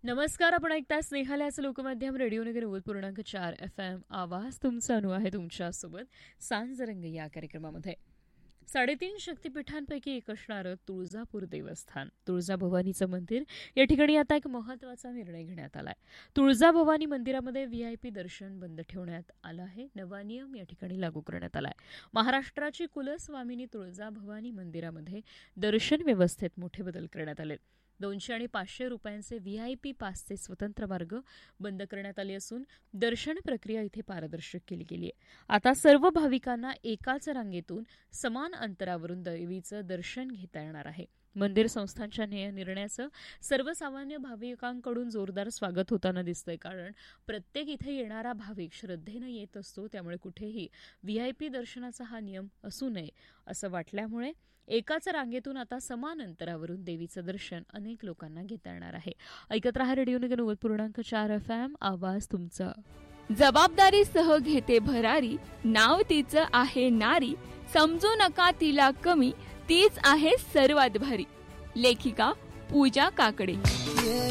नमस्कार. आपण ऐकता स्नेहालयाचं लोकमाध्यम रेडिओनगर 90.4 FM. आवाज तुमचा अनु आहे तुमच्यासोबत सांजरंग या कार्यक्रमामध्ये. 3.5 शक्तिपीठांपैकी एक असणारं तुळजापूर देवस्थान, तुळजाभवानीचं मंदिर या ठिकाणी आता एक महत्त्वाचा निर्णय घेण्यात आलाय. तुळजाभवानी मंदिरामध्ये VIP दर्शन बंद ठेवण्यात आलं आहे. नवा नियम या ठिकाणी लागू करण्यात आलाय. महाराष्ट्राची कुलस्वामिनी तुळजाभवानी मंदिरामध्ये दर्शन व्यवस्थेत मोठे बदल करण्यात आले. 200 आणि 500 रुपयांचे VIP पासचे स्वतंत्र मार्ग बंद करण्यात आले असून दर्शन प्रक्रिया इथे पारदर्शक केली गेली आहे. आता सर्व भाविकांना एकाच रांगेतून समान अंतरावरून देवीचं दर्शन घेता येणार आहे. मंदिर संस्थांच्या निर्णयाचं सर्वसामान्य भाविकांकडून जोरदार स्वागत होताना दिसतंय, कारण प्रत्येक इथे येणारा भाविक श्रद्धेनं येत असतो. त्यामुळे कुठेही VIP दर्शनाचा हा नियम असू नये असं वाटल्यामुळे एकाच रांगेतून आता समान अंतरावरून देवीचं दर्शन अनेक लोकांना घेता येणार आहे. ऐकत रहा रेडिओनगर 90.4 FM. आवाज तुमचा. जबाबदारीसह घेते भरारी, नाव तिचं आहे नारी, समजू नका तिला कमी, तीच आहे सर्वात भारी. लेखिका पूजा काकडे.